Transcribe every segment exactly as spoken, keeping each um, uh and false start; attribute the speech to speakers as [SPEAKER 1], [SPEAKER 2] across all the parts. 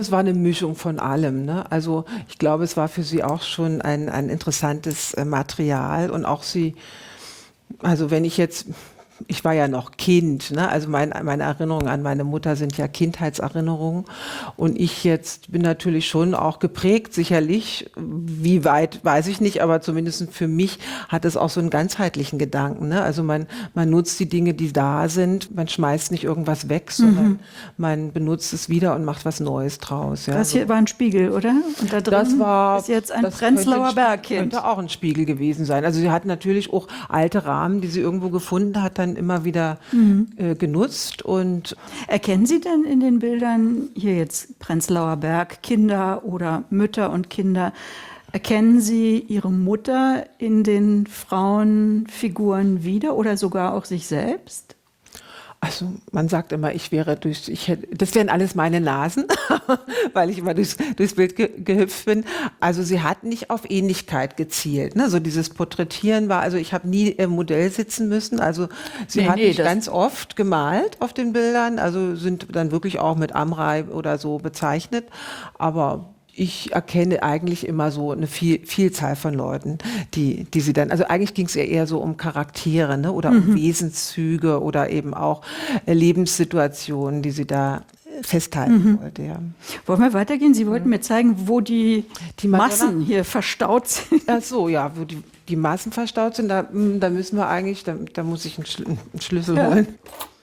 [SPEAKER 1] Es war eine Mischung von allem, ne? Also ich glaube, es war für sie auch schon ein, ein interessantes äh, Material und auch sie, also wenn ich jetzt, ich war ja noch Kind, ne? Also mein, meine Erinnerungen an meine Mutter sind ja Kindheitserinnerungen und ich jetzt bin natürlich schon auch geprägt, sicherlich, wie weit, weiß ich nicht, aber zumindest für mich hat es auch so einen ganzheitlichen Gedanken, ne? Also man, man nutzt die Dinge, die da sind, man schmeißt nicht irgendwas weg, sondern man benutzt es wieder und macht was Neues draus. Ja?
[SPEAKER 2] Das hier war ein Spiegel, oder? Und da drin
[SPEAKER 1] Das war,
[SPEAKER 2] ist jetzt ein
[SPEAKER 1] das
[SPEAKER 2] Prenzlauer
[SPEAKER 1] könnte,
[SPEAKER 2] Bergkind.
[SPEAKER 1] könnte auch ein Spiegel gewesen sein. Also sie hat natürlich auch alte Rahmen, die sie irgendwo gefunden hat, dann immer wieder mhm. äh, genutzt. Und
[SPEAKER 2] erkennen Sie denn in den Bildern, hier jetzt Prenzlauer Berg, Kinder oder Mütter und Kinder, erkennen Sie Ihre Mutter in den Frauenfiguren wieder oder sogar auch sich selbst?
[SPEAKER 1] Also man sagt immer, ich wäre durch, ich hätte, das wären alles meine Nasen, weil ich immer durchs, durchs Bild ge, gehüpft bin. Also sie hat nicht auf Ähnlichkeit gezielt. Ne? So dieses Porträtieren war, also ich habe nie im Modell sitzen müssen. Also sie
[SPEAKER 2] nee,
[SPEAKER 1] hat
[SPEAKER 2] nee,
[SPEAKER 1] mich ganz oft gemalt auf den Bildern, also sind dann wirklich auch mit Amrei oder so bezeichnet. Aber ich erkenne eigentlich immer so eine viel, Vielzahl von Leuten, die, die sie dann, also eigentlich ging es ja eher so um Charaktere, ne, oder mhm. um Wesenszüge oder eben auch äh, Lebenssituationen, die sie da festhalten mhm. wollte. Ja.
[SPEAKER 2] Wollen wir weitergehen? Sie wollten mhm. mir zeigen, wo die, die Massen hier verstaut sind.
[SPEAKER 1] Ach so, ja, wo die, die Massen verstaut sind, da, da müssen wir eigentlich, da, da muss ich einen, Schl einen Schlüssel ja. holen.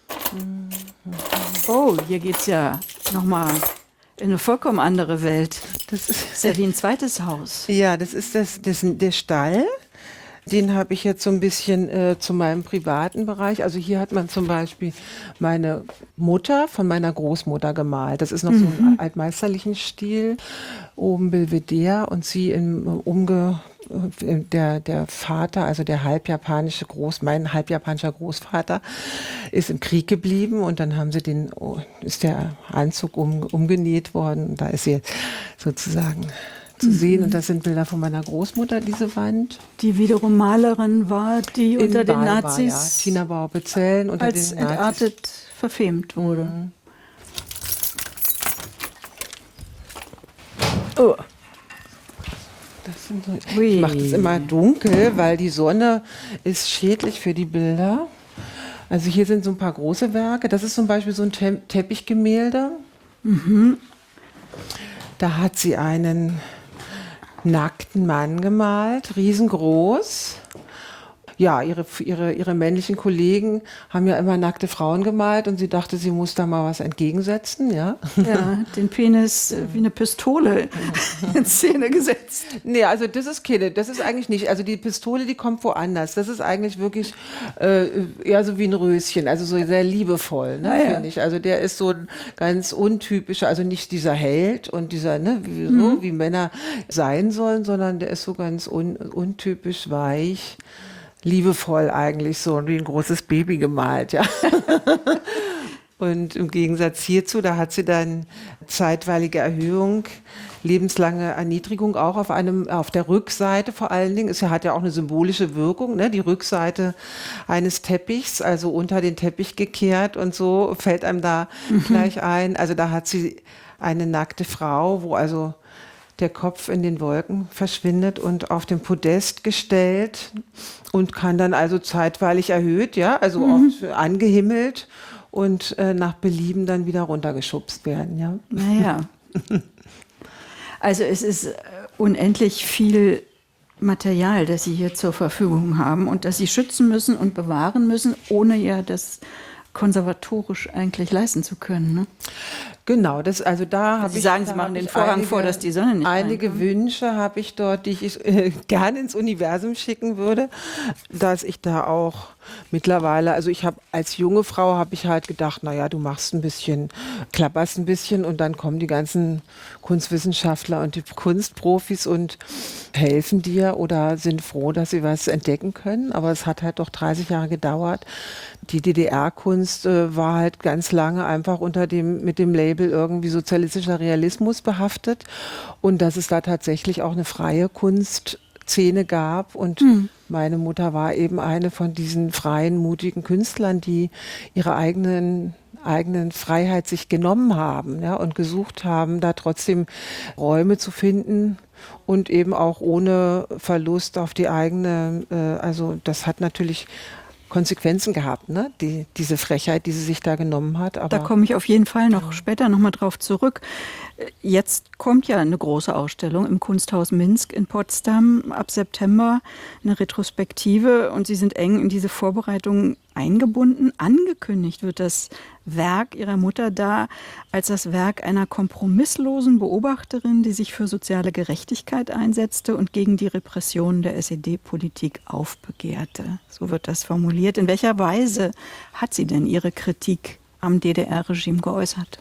[SPEAKER 2] Oh, hier geht's ja nochmal in eine vollkommen andere Welt. Das ist, ist ja wie ein zweites Haus.
[SPEAKER 1] Ja, das ist das, das, der Stall. Den habe ich jetzt so ein bisschen äh, zu meinem privaten Bereich. Also hier hat man zum Beispiel meine Mutter von meiner Großmutter gemalt. Das ist noch mhm. so ein altmeisterlichen Stil. Oben Belvedere und sie im umge Der, der Vater, also der halbjapanische Groß, mein halbjapanischer Großvater, ist im Krieg geblieben und dann haben sie den, ist der Anzug um, umgenäht worden. Da ist sie sozusagen zu sehen. Und das sind Bilder von meiner Großmutter, diese Wand.
[SPEAKER 2] Die wiederum Malerin war, die
[SPEAKER 1] In
[SPEAKER 2] unter den
[SPEAKER 1] Bali
[SPEAKER 2] Nazis
[SPEAKER 1] war, ja. Tina Bauer-Bezellen unter
[SPEAKER 2] als
[SPEAKER 1] den Nazis
[SPEAKER 2] entartet verfemt wurde. Mhm.
[SPEAKER 1] Oh. Das sind so, ich mache das immer dunkel, weil die Sonne ist schädlich für die Bilder. Also hier sind so ein paar große Werke. Das ist zum Beispiel so ein Te Teppichgemälde. Mhm. Da hat sie einen nackten Mann gemalt, riesengroß. Ja, ihre, ihre, ihre männlichen Kollegen haben ja immer nackte Frauen gemalt und sie dachte, sie muss da mal was entgegensetzen, ja.
[SPEAKER 2] Ja, den Penis wie eine Pistole in Szene gesetzt.
[SPEAKER 1] Nee, also das ist keine, das ist eigentlich nicht, also die Pistole, die kommt woanders. Das ist eigentlich wirklich äh, eher so wie ein Röschen, also so sehr liebevoll, ne,
[SPEAKER 2] ah, ja.
[SPEAKER 1] finde ich. Also der ist so ein ganz untypischer, also nicht dieser Held und dieser, ne, wie, so, mhm. wie Männer sein sollen, sondern der ist so ganz un, untypisch weich. Liebevoll eigentlich, so wie ein großes Baby gemalt, ja. Und im Gegensatz hierzu, da hat sie dann zeitweilige Erhöhung, lebenslange Erniedrigung auch auf einem, auf der Rückseite vor allen Dingen. Es hat ja auch eine symbolische Wirkung, ne? Die Rückseite eines Teppichs, also unter den Teppich gekehrt und so fällt einem da mhm. gleich ein. Also da hat sie eine nackte Frau, wo also der Kopf in den Wolken verschwindet und auf dem Podest gestellt und kann dann also zeitweilig erhöht, ja, also mhm. oft angehimmelt und äh, nach Belieben dann wieder runtergeschubst werden, ja.
[SPEAKER 2] Naja. Also es ist unendlich viel Material, das Sie hier zur Verfügung haben und das Sie schützen müssen und bewahren müssen, ohne ja das konservatorisch eigentlich leisten zu können, ne?
[SPEAKER 1] Genau, das, also da habe ich...
[SPEAKER 2] Sie sagen, Sie machen den Vorhang vor, dass die Sonne nicht
[SPEAKER 1] Einige
[SPEAKER 2] reinkommt.
[SPEAKER 1] Wünsche habe ich dort, die ich äh, gerne ins Universum schicken würde, dass ich da auch mittlerweile, also ich habe als junge Frau habe ich halt gedacht, naja, du machst ein bisschen, klapperst ein bisschen und dann kommen die ganzen Kunstwissenschaftler und die Kunstprofis und helfen dir oder sind froh, dass sie was entdecken können. Aber es hat halt doch dreißig Jahre gedauert. Die D D R-Kunst äh, war halt ganz lange einfach unter dem, mit dem Label irgendwie sozialistischer Realismus behaftet und dass es da tatsächlich auch eine freie Kunstszene gab und hm. meine Mutter war eben eine von diesen freien, mutigen Künstlern, die ihre eigenen eigenen Freiheit sich genommen haben, ja, und gesucht haben, da trotzdem Räume zu finden und eben auch ohne Verlust auf die eigene, äh, also das hat natürlich Konsequenzen gehabt, ne? Die, diese Frechheit, die sie sich da genommen hat. Aber
[SPEAKER 2] da komme ich auf jeden Fall noch ja. später nochmal drauf zurück. Jetzt kommt ja eine große Ausstellung im Kunsthaus Minsk in Potsdam ab September, eine Retrospektive, und Sie sind eng in diese Vorbereitungen eingebunden. Angekündigt wird das Werk Ihrer Mutter da als das Werk einer kompromisslosen Beobachterin, die sich für soziale Gerechtigkeit einsetzte und gegen die Repression der S E D-Politik aufbegehrte. So wird das formuliert. In welcher Weise hat sie denn ihre Kritik am D D R-Regime geäußert?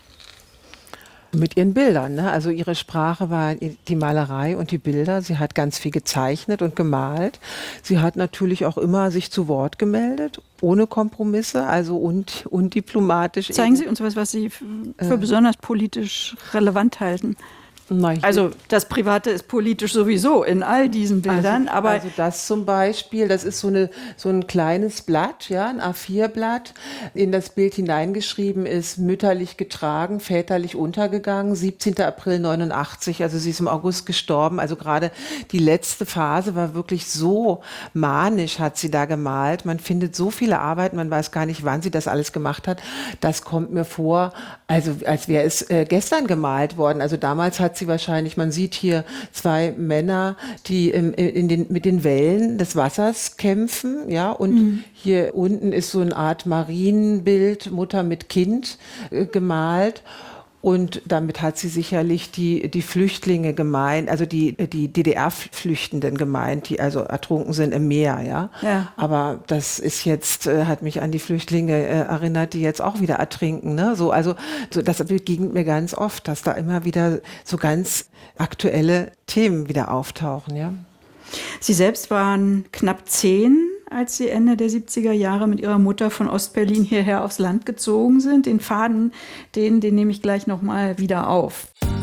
[SPEAKER 1] Mit ihren Bildern, ne? Also ihre Sprache war die Malerei und die Bilder. Sie hat ganz viel gezeichnet und gemalt. Sie hat natürlich auch immer sich zu Wort gemeldet, ohne Kompromisse, also und, undiplomatisch.
[SPEAKER 2] Zeigen Sie uns was, was Sie für äh, besonders politisch relevant halten. Also das Private ist politisch sowieso in all diesen Bildern,
[SPEAKER 1] also,
[SPEAKER 2] aber
[SPEAKER 1] also das zum Beispiel, das ist so eine so ein kleines Blatt, ja, ein A vier Blatt, in das Bild hineingeschrieben ist: mütterlich getragen, väterlich untergegangen, siebzehnter April neunundachtzig, also sie ist im August gestorben. Also gerade die letzte Phase war wirklich so manisch, hat sie da gemalt. Man findet so viele Arbeiten, man weiß gar nicht, wann sie das alles gemacht hat. Das kommt mir vor, also als wäre es äh, gestern gemalt worden. Also damals hat sie wahrscheinlich, man sieht hier zwei Männer, die im, in den, mit den Wellen des Wassers kämpfen, ja, und mhm. hier unten ist so eine Art Marienbild, Mutter mit Kind äh, gemalt. Und damit hat sie sicherlich die, die Flüchtlinge gemeint, also die, die D D R-Flüchtenden gemeint, die also ertrunken sind im Meer, ja.
[SPEAKER 2] ja.
[SPEAKER 1] Aber das ist jetzt, äh, hat mich an die Flüchtlinge äh, erinnert, die jetzt auch wieder ertrinken, ne. So, also, so, das begegnet mir ganz oft, dass da immer wieder so ganz aktuelle Themen wieder auftauchen, ja.
[SPEAKER 2] Sie selbst waren knapp zehn, als Sie Ende der siebziger Jahre mit Ihrer Mutter von Ostberlin hierher aufs Land gezogen sind. Den Faden, den, den nehme ich gleich noch mal wieder auf.